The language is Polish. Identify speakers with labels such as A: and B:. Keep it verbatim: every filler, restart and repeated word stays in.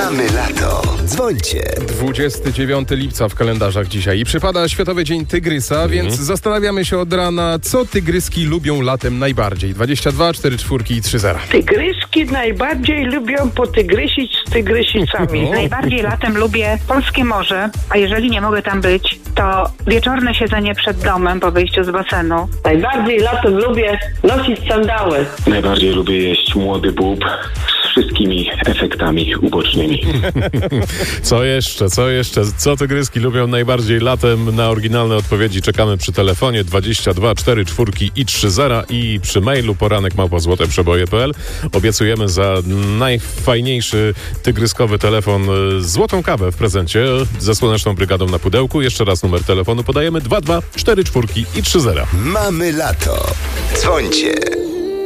A: Mamy lato. Dzwońcie.
B: dwudziestego dziewiątego lipca w kalendarzach dzisiaj i przypada Światowy Dzień Tygrysa, mm. więc zastanawiamy się od rana, co tygryski lubią latem najbardziej. dwadzieścia dwa, cztery czwórki i trzy zera.
C: Tygryski najbardziej lubią potygrysić z tygrysicami.
D: Najbardziej latem lubię polskie morze, a jeżeli nie mogę tam być, to wieczorne siedzenie przed domem po wyjściu z basenu.
C: Najbardziej latem lubię nosić sandały.
E: Najbardziej lubię jeść młody bób z wszystkimi efektami ubocznymi.
F: Co jeszcze, co jeszcze? Co tygryski lubią najbardziej latem? Na oryginalne odpowiedzi czekamy przy telefonie dwadzieścia dwa, cztery czwórki i trzy zera i przy mailu poranek małpa złote przeboje kropka p l. Obiecujemy za najfajniejszy tygryskowy telefon złotą kawę w prezencie ze Słoneczną Brygadą na pudełku. Jeszcze raz numer telefonu podajemy dwa dwa, cztery czwórki i trzy zera.
A: Mamy lato. Dzwońcie.